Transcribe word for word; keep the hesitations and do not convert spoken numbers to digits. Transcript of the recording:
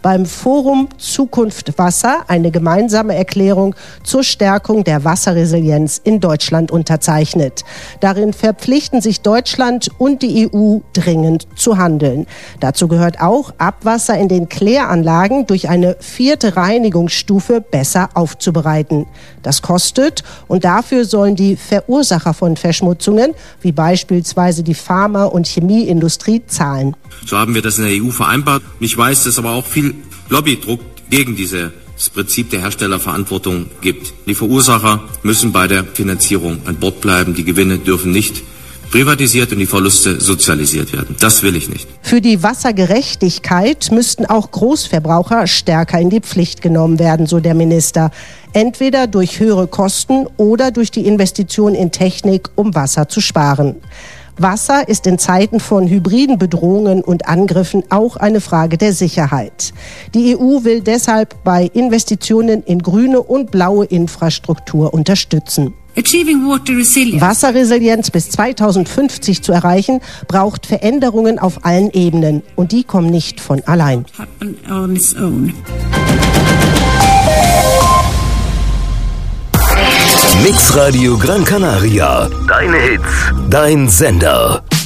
beim Forum Zukunft Wasser eine gemeinsame Erklärung zur Stärkung der Wasserresilienz in Deutschland unterzeichnet. Darin verpflichten sich Deutschland und die E U dringend zu handeln. Dazu gehört auch, Abwasser in den Kläranlagen durch eine vierte Reinigungsstufe besser aufzubereiten. Das kostet und dafür sollen die Verursacher von Verschmutzungen, wie beispielsweise die Pharma- und Chemieindustrie, zahlen. So haben wir das in der E U vereinbart. Ich weiß, dass aber auch viel Lobbydruck gegen dieses Prinzip der Herstellerverantwortung gibt. Die Verursacher müssen bei der Finanzierung an Bord bleiben. Die Gewinne dürfen nicht privatisiert und die Verluste sozialisiert werden. Das will ich nicht. Für die Wassergerechtigkeit müssten auch Großverbraucher stärker in die Pflicht genommen werden, so der Minister. Entweder durch höhere Kosten oder durch die Investition in Technik, um Wasser zu sparen. Wasser ist in Zeiten von hybriden Bedrohungen und Angriffen auch eine Frage der Sicherheit. Die E U will deshalb bei Investitionen in grüne und blaue Infrastruktur unterstützen. Wasserresilienz bis zweitausendfünfzig zu erreichen, braucht Veränderungen auf allen Ebenen. Und die kommen nicht von allein. Mixradio Gran Canaria. Deine Hits. Dein Sender.